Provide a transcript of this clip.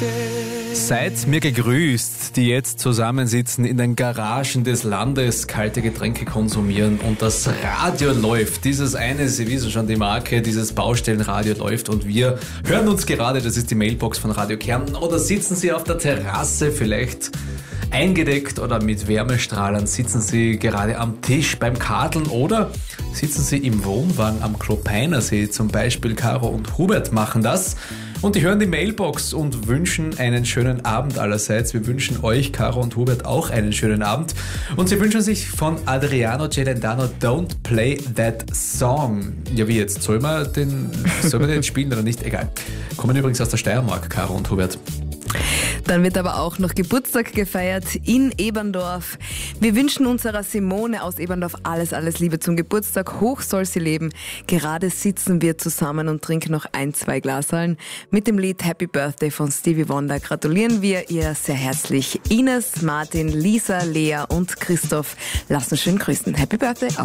Seid mir gegrüßt, die jetzt zusammensitzen in den Garagen des Landes, kalte Getränke konsumieren und das Radio läuft. Dieses eine, Sie wissen schon die Marke, dieses Baustellenradio läuft und wir hören uns gerade, das ist die Mailbox von Radio Kärnten. Oder sitzen Sie auf der Terrasse, vielleicht eingedeckt oder mit Wärmestrahlern, sitzen Sie gerade am Tisch beim Karteln oder sitzen Sie im Wohnwagen am Klopeinersee, zum Beispiel Caro und Hubert machen das. Und die hören die Mailbox und wünschen einen schönen Abend allerseits. Wir wünschen euch, Caro und Hubert, auch einen schönen Abend. Und sie wünschen sich von Adriano Celentano Don't Play That Song. Ja, wie jetzt? Sollen wir den jetzt spielen oder nicht? Egal. Kommen übrigens aus der Steiermark, Caro und Hubert. Dann wird aber auch noch Geburtstag gefeiert in Eberndorf. Wir wünschen unserer Simone aus Eberndorf alles Liebe zum Geburtstag. Hoch soll sie leben. Gerade sitzen wir zusammen und trinken noch 1-2 Glaserln. Mit dem Lied Happy Birthday von Stevie Wonder gratulieren wir ihr sehr herzlich. Ines, Martin, Lisa, Lea und Christoph lassen schön grüßen. Happy Birthday.